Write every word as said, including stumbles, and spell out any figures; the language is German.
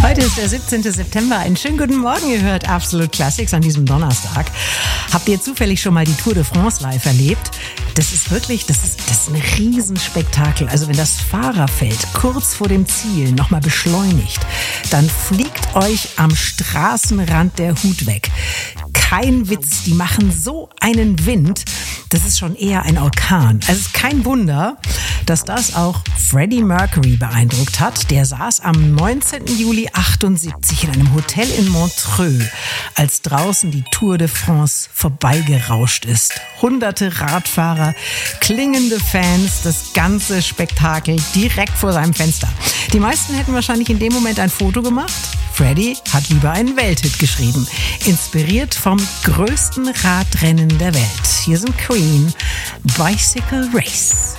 Heute ist der siebzehnten September. Einen schönen guten Morgen. Ihr hört Absolute Classics an diesem Donnerstag. Habt ihr zufällig schon mal die Tour de France live erlebt? Das ist wirklich, das ist, das ist ein Riesenspektakel. Also wenn das Fahrerfeld kurz vor dem Ziel nochmal beschleunigt, dann fliegt euch am Straßenrand der Hut weg. Kein Witz, die machen so einen Wind, das ist schon eher ein Orkan. Also es ist kein Wunder, dass das auch Freddie Mercury beeindruckt hat. Der saß am neunzehnten Juli achtundsiebzig in einem Hotel in Montreux, als draußen die Tour de France vorbeigerauscht ist. Hunderte Radfahrer, klingende Fans, das ganze Spektakel direkt vor seinem Fenster. Die meisten hätten wahrscheinlich in dem Moment ein Foto gemacht. Freddie hat lieber einen Welthit geschrieben, inspiriert vom größten Radrennen der Welt. Hier sind Queen, Bicycle Race.